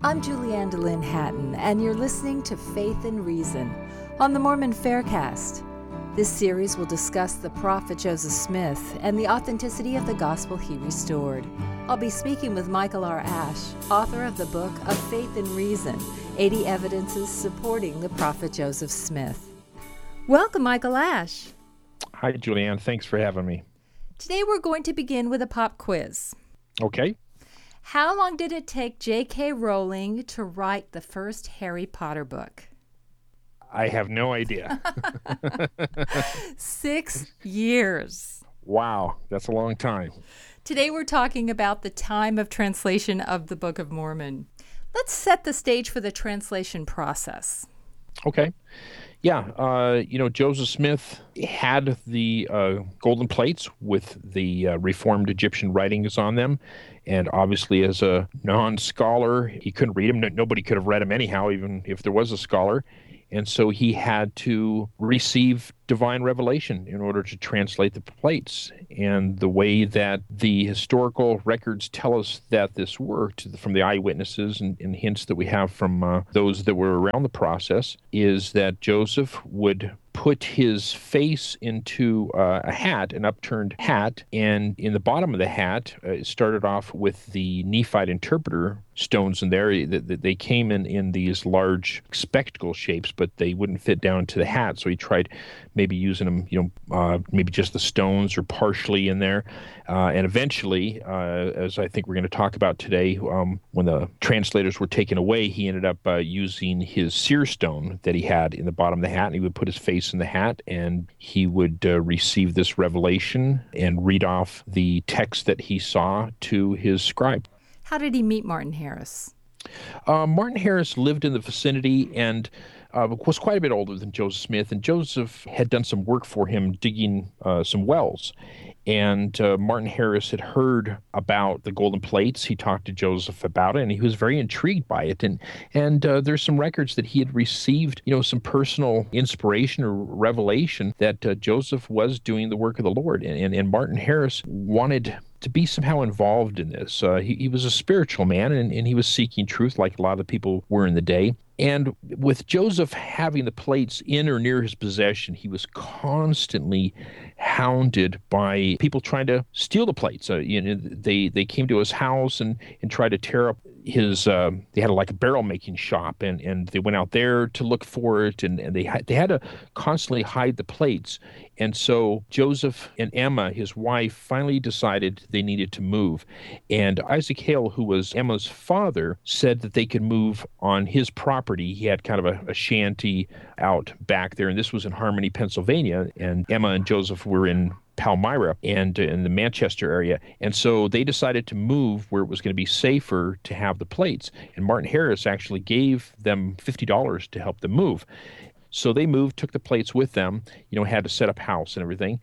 I'm Julianne DeLynn Hatton, and you're listening to Faith and Reason on the Mormon Faircast. This series will discuss the prophet Joseph Smith and the authenticity of the gospel he restored. I'll be speaking with Michael R. Ash, author of the book of Faith and Reason, 80 Evidences Supporting the Prophet Joseph Smith. Welcome, Michael Ash. Hi, Julianne. Thanks for having me. Today we're going to begin with a pop quiz. Okay. How long did it take J.K. Rowling to write the first Harry Potter book? I have no idea. 6 years. Wow, that's a long time. Today we're talking about the time of translation of the Book of Mormon. Let's set the stage for the translation process. Okay. Yeah, Joseph Smith had the golden plates with the Reformed Egyptian writings on them. And obviously, as a non-scholar, he couldn't read them. Nobody could have read them anyhow, even if there was a scholar. And so he had to receive divine revelation in order to translate the plates. And the way that the historical records tell us that this worked, from the eyewitnesses and hints that we have from those that were around the process, is that Joseph would put his face into a hat, an upturned hat, and in the bottom of the hat, it started off with the Nephite interpreter stones in there. They came in these large spectacle shapes, but they wouldn't fit down to the hat, so he tried maybe using them, maybe just the stones or partially in there. And eventually, as I think we're going to talk about today, when the translators were taken away, he ended up using his seer stone that he had in the bottom of the hat, and he would put his face in the hat, and he would receive this revelation and read off the text that he saw to his scribe. How did he meet Martin Harris? Martin Harris lived in the vicinity and was quite a bit older than Joseph Smith, and Joseph had done some work for him digging some wells. And Martin Harris had heard about the golden plates. He talked to Joseph about it, and he was very intrigued by it. And there's some records that he had received, some personal inspiration or revelation that Joseph was doing the work of the Lord. And Martin Harris wanted to be somehow involved in this. He was a spiritual man, and he was seeking truth like a lot of the people were in the day. And with Joseph having the plates in or near his possession, he was constantly hounded by people trying to steal the plates. They came to his house and tried to tear up his. They had a barrel making shop, and they went out there to look for it, and they had to constantly hide the plates. And so Joseph and Emma, his wife, finally decided they needed to move. And Isaac Hale, who was Emma's father, said that they could move on his property. He had kind of a shanty out back there, and this was in Harmony, Pennsylvania. And Emma and Joseph were in Palmyra and in the Manchester area. And so they decided to move where it was going to be safer to have the plates. And Martin Harris actually gave them $50 to help them move. So they moved, took the plates with them, had to set up house and everything.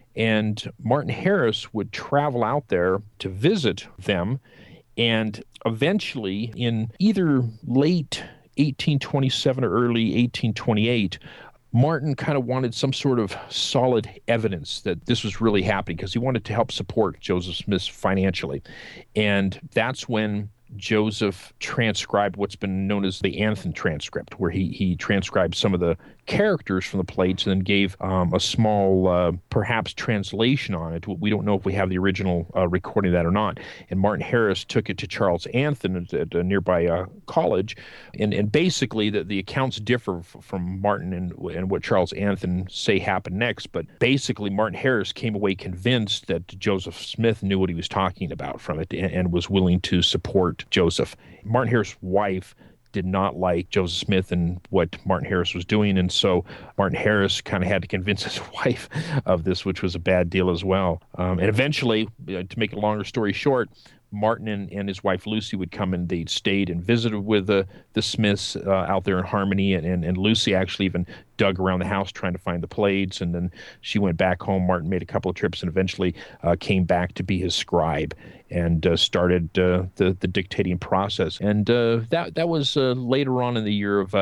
And Martin Harris would travel out there to visit them. And eventually, in either late 1827 or early 1828, Martin kind of wanted some sort of solid evidence that this was really happening because he wanted to help support Joseph Smith financially. And that's when Joseph transcribed what's been known as the Anthon transcript, where he transcribed some of the characters from the plates and then gave a small, perhaps, translation on it. We don't know if we have the original recording of that or not. And Martin Harris took it to Charles Anthon at a nearby college. And basically, the accounts differ from Martin and what Charles Anthon say happened next. But basically, Martin Harris came away convinced that Joseph Smith knew what he was talking about from it and was willing to support Joseph. Martin Harris' wife did not like Joseph Smith and what Martin Harris was doing, and so Martin Harris kind of had to convince his wife of this, which was a bad deal as well. And eventually, to make a longer story short, Martin and his wife Lucy would come, and they'd stayed and visited with the Smiths out there in Harmony, and Lucy actually even dug around the house trying to find the plates, and then she went back home. Martin made a couple of trips and eventually came back to be his scribe and started the dictating process. And that was later on in the year of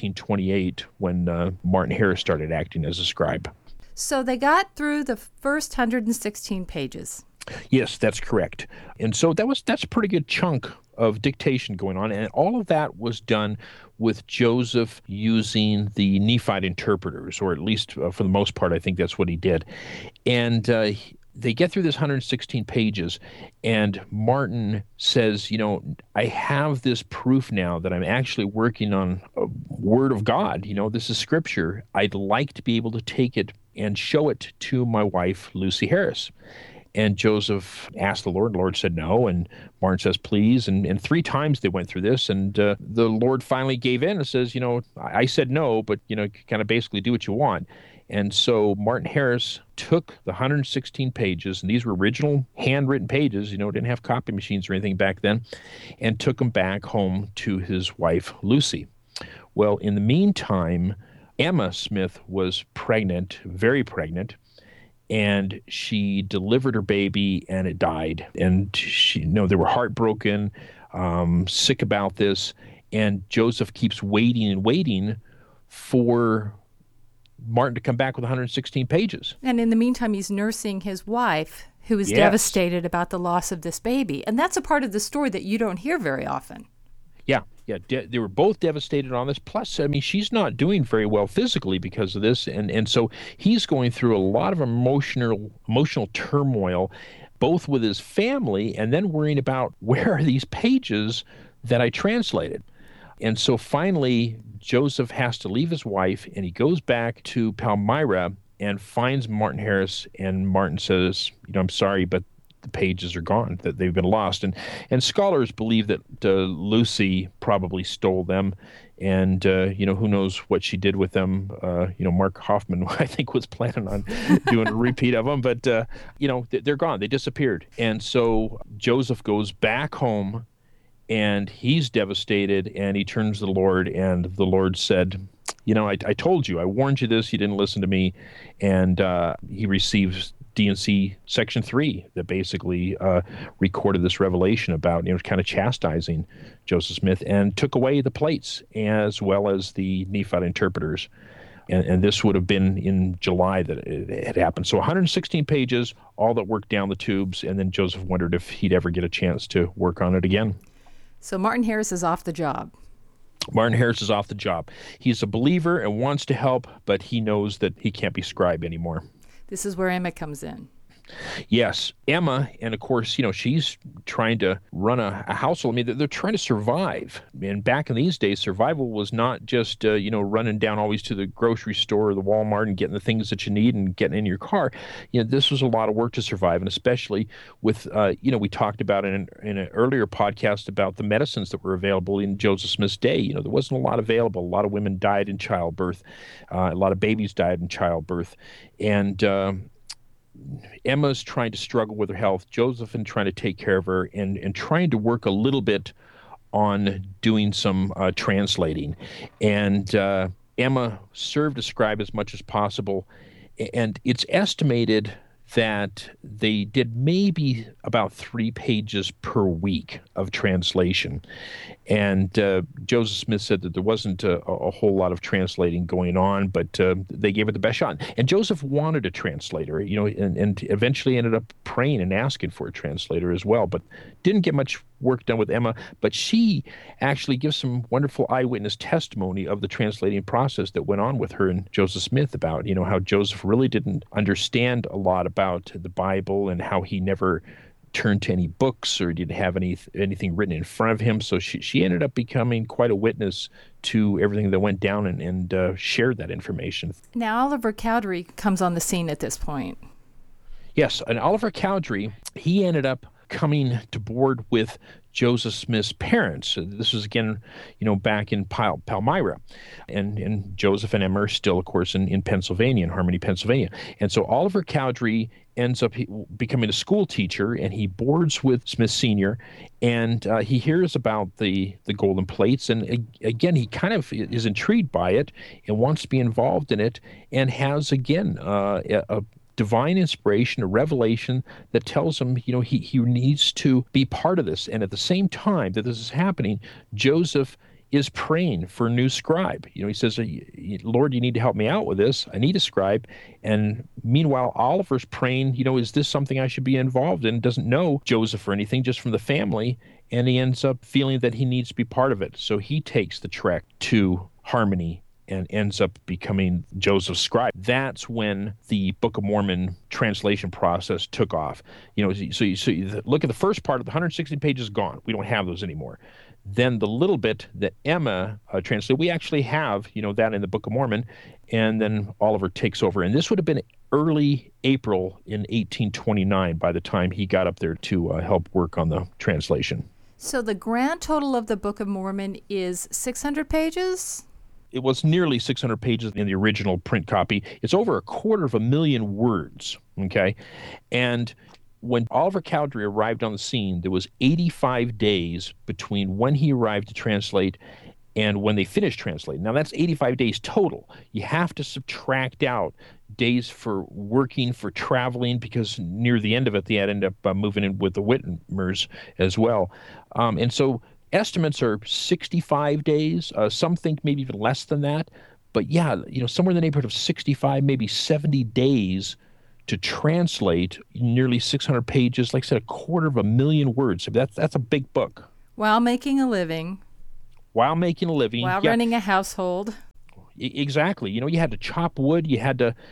1828 when Martin Harris started acting as a scribe. So they got through the first 116 pages. Yes, that's correct. And so that's a pretty good chunk of dictation going on, and all of that was done with Joseph using the Nephite interpreters, or at least for the most part, I think that's what he did. And they get through this 116 pages, and Martin says, I have this proof now that I'm actually working on a word of God. This is scripture. I'd like to be able to take it and show it to my wife, Lucy Harris. And Joseph asked the Lord said no, and Martin says please, and 3 times they went through this, and the Lord finally gave in and says, I said no, but, kind of basically do what you want. And so Martin Harris took the 116 pages, and these were original handwritten pages, didn't have copy machines or anything back then, and took them back home to his wife, Lucy. Well, in the meantime, Emma Smith was pregnant, very pregnant, and she delivered her baby and it died. And they were heartbroken, sick about this. And Joseph keeps waiting and waiting for Martin to come back with 116 pages. And in the meantime, he's nursing his wife, who is Yes. devastated about the loss of this baby. And that's a part of the story that you don't hear very often. Yeah. They were both devastated on this. Plus, she's not doing very well physically because of this. And so he's going through a lot of emotional turmoil, both with his family and then worrying about where are these pages that I translated. And so finally, Joseph has to leave his wife, and he goes back to Palmyra and finds Martin Harris. And Martin says, I'm sorry, but the pages are gone, that they've been lost. And scholars believe that Lucy probably stole them, and who knows what she did with them. Mark Hoffman, I think, was planning on doing a repeat of them, but they're gone. They disappeared. And so Joseph goes back home, and he's devastated, and he turns to the Lord, and the Lord said, I told you, I warned you this, you didn't listen to me. And he receives D&C Section 3 that basically recorded this revelation about, kind of chastising Joseph Smith, and took away the plates as well as the Nephite interpreters. And this would have been in July that it had happened. So 116 pages, all that worked down the tubes, and then Joseph wondered if he'd ever get a chance to work on it again. So Martin Harris is off the job. Martin Harris is off the job. He's a believer and wants to help, but he knows that he can't be scribe anymore. This is where Emma comes in. Yes, Emma, and of course, she's trying to run a household. They're trying to survive. And back in these days, survival was not just, running down always to the grocery store or the Walmart and getting the things that you need and getting in your car. This was a lot of work to survive, and especially with, we talked about in an earlier podcast about the medicines that were available in Joseph Smith's day. There wasn't a lot available. A lot of women died in childbirth. A lot of babies died in childbirth. And Emma's trying to struggle with her health, Joseph and trying to take care of her, and trying to work a little bit on doing some translating. And Emma served as scribe as much as possible, and it's estimated that they did maybe about 3 pages per week of translation. And Joseph Smith said that there wasn't a whole lot of translating going on, but they gave it the best shot. And Joseph wanted a translator, and eventually ended up praying and asking for a translator as well, but didn't get much work done with Emma. But she actually gives some wonderful eyewitness testimony of the translating process that went on with her and Joseph Smith about, how Joseph really didn't understand a lot about the Bible, and how he never turned to any books or didn't have anything written in front of him. So she ended up becoming quite a witness to everything that went down, and shared that information. Now Oliver Cowdery comes on the scene at this point. Yes, and Oliver Cowdery, he ended up coming to board with Joseph Smith's parents. This was, again, back in Palmyra. And Joseph and Emma are still, of course, in Pennsylvania, in Harmony, Pennsylvania. And so Oliver Cowdery ends up becoming a school teacher, and he boards with Smith Sr., and he hears about the golden plates. And again, he kind of is intrigued by it and wants to be involved in it, and has, again, a divine inspiration, a revelation that tells him, he needs to be part of this. And at the same time that this is happening, Joseph is praying for a new scribe. He says, Lord, you need to help me out with this. I need a scribe. And meanwhile, Oliver's praying, is this something I should be involved in? Doesn't know Joseph or anything, just from the family. And he ends up feeling that he needs to be part of it. So he takes the trek to Harmony and ends up becoming Joseph's scribe. That's when the Book of Mormon translation process took off. So you look at the first part of the 160 pages gone. We don't have those anymore. Then the little bit that Emma translated, we actually have, that in the Book of Mormon, and then Oliver takes over. And this would have been early April in 1829 by the time he got up there to help work on the translation. So the grand total of the Book of Mormon is 600 pages? It was nearly 600 pages in the original print copy. It's over 250,000 words, okay? And when Oliver Cowdery arrived on the scene, there was 85 days between when he arrived to translate and when they finished translating. Now, that's 85 days total. You have to subtract out days for working, for traveling, because near the end of it, they had ended up moving in with the Whitmers as well. And so estimates are 65 days. Some think maybe even less than that. But yeah, somewhere in the neighborhood of 65, maybe 70 days to translate nearly 600 pages, like I said, 250,000 words. So that's a big book. While making a living. While running a household. Exactly. You had to chop wood. You had to,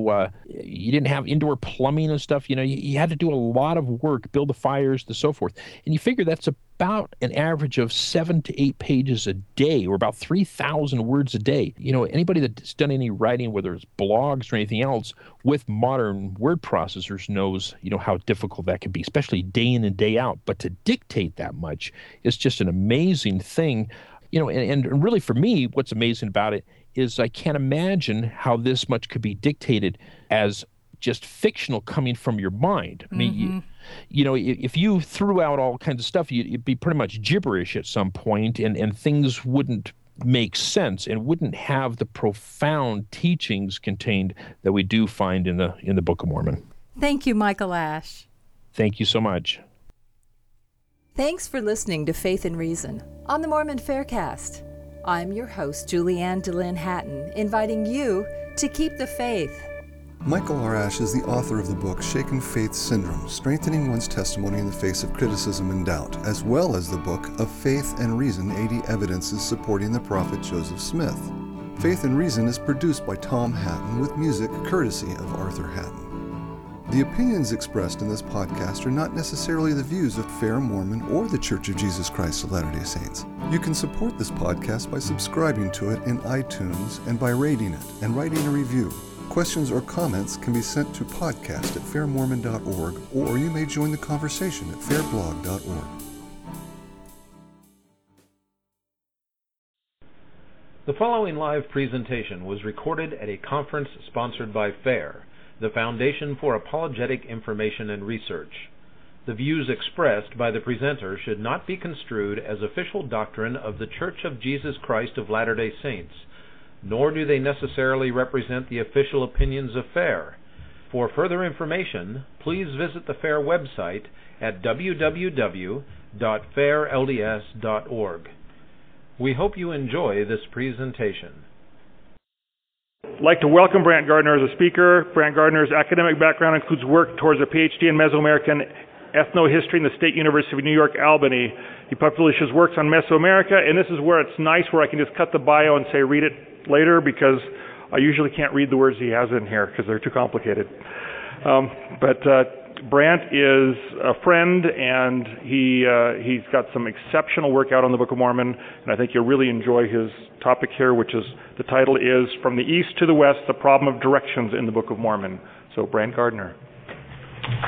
you didn't have indoor plumbing and stuff. You had to do a lot of work, build the fires, and so forth. And you figure that's about an average of 7 to 8 pages a day, or about 3,000 words a day. Anybody that's done any writing, whether it's blogs or anything else, with modern word processors knows, how difficult that can be, especially day in and day out. But to dictate that much is just an amazing thing. And really for me, what's amazing about it is I can't imagine how this much could be dictated as just fictional coming from your mind. I mean, if you threw out all kinds of stuff, it'd be pretty much gibberish at some point, and things wouldn't make sense and wouldn't have the profound teachings contained that we do find in the Book of Mormon. Thank you, Michael Ash. Thank you so much. Thanks for listening to Faith and Reason on the Mormon Faircast. I'm your host, Julianne DeLynn Hatton, inviting you to keep the faith. Michael R. Ash is the author of the book Shaken Faith Syndrome, Strengthening One's Testimony in the Face of Criticism and Doubt, as well as the book Of Faith and Reason, 80 Evidences Supporting the Prophet Joseph Smith. Faith and Reason is produced by Tom Hatton with music courtesy of Arthur Hatton. The opinions expressed in this podcast are not necessarily the views of Fair Mormon or the Church of Jesus Christ of Latter-day Saints. You can support this podcast by subscribing to it in iTunes and by rating it and writing a review. Questions or comments can be sent to podcast@fairmormon.org, or you may join the conversation at fairblog.org. The following live presentation was recorded at a conference sponsored by FAIR, the Foundation for Apologetic Information and Research. The views expressed by the presenter should not be construed as official doctrine of the Church of Jesus Christ of Latter-day Saints, nor do they necessarily represent the official opinions of FAIR. For further information, please visit the FAIR website at www.fairlds.org. We hope you enjoy this presentation. I'd like to welcome Brant Gardner as a speaker. Brant Gardner's academic background includes work towards a PhD in Mesoamerican ethnohistory in the State University of New York, Albany. He publishes works on Mesoamerica, and this is where it's nice where I can just cut the bio and say read it later, because I usually can't read the words he has in here because they're too complicated. But Brant is a friend, and he's got some exceptional work out on the Book of Mormon, and I think you'll really enjoy his topic here, which is, the title is From the East to the West, the Problem of Directions in the Book of Mormon. So, Brant Gardner.